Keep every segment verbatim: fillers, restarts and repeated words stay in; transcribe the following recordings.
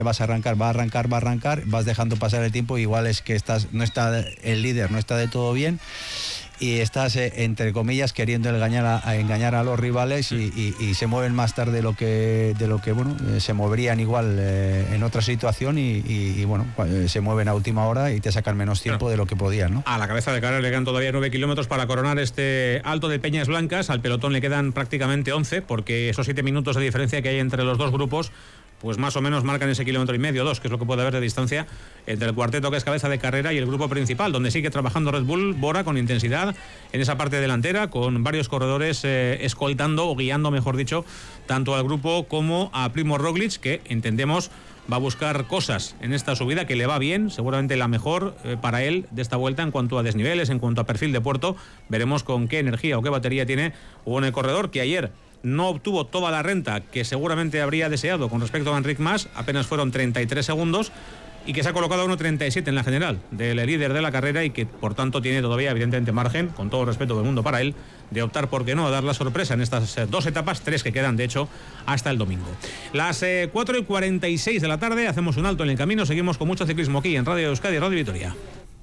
vas a arrancar, va a arrancar, va a arrancar, vas dejando pasar el tiempo, igual es que estás, no está el líder, no está de todo bien y estás, eh, entre comillas, queriendo engañar a, a engañar a los rivales y, y, y se mueven más tarde de lo que, de lo que bueno, eh, se moverían igual eh, en otra situación y, y, y bueno, eh, se mueven a última hora y te sacan menos tiempo claro. de lo que podían, ¿no? A la cabeza de carrera le quedan todavía nueve kilómetros para coronar este Alto de Peñas Blancas, al pelotón le quedan prácticamente once, porque esos siete minutos de diferencia que hay entre los dos grupos pues más o menos marcan ese kilómetro y medio, dos, que es lo que puede haber de distancia entre el cuarteto que es cabeza de carrera y el grupo principal, donde sigue trabajando Red Bull Bora con intensidad en esa parte delantera, con varios corredores eh, escoltando o guiando, mejor dicho, tanto al grupo como a Primo Roglic, que entendemos va a buscar cosas en esta subida que le va bien, seguramente la mejor eh, para él de esta vuelta en cuanto a desniveles, en cuanto a perfil de puerto. Veremos con qué energía o qué batería tiene un corredor que ayer no obtuvo toda la renta que seguramente habría deseado con respecto a Enric Mas, apenas fueron treinta y tres segundos, y que se ha colocado a uno treinta y siete en la general del líder de la carrera y que por tanto tiene todavía evidentemente margen, con todo el respeto del mundo para él, de optar, por qué no, a dar la sorpresa en estas eh, dos etapas, tres que quedan de hecho hasta el domingo. Las eh, cuatro y cuarenta y seis de la tarde, hacemos un alto en el camino, seguimos con mucho ciclismo aquí en Radio Euskadi y Radio Vitoria.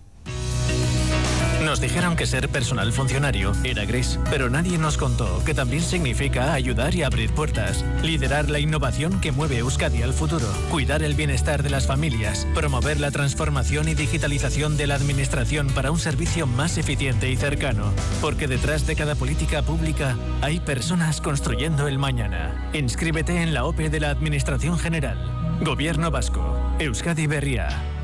Nos dijeron que ser personal funcionario era gris, pero nadie nos contó que también significa ayudar y abrir puertas, liderar la innovación que mueve Euskadi al futuro, cuidar el bienestar de las familias, promover la transformación y digitalización de la administración para un servicio más eficiente y cercano, porque detrás de cada política pública hay personas construyendo el mañana. Inscríbete en la O P E de la Administración General. Gobierno Vasco. Euskadi Berria.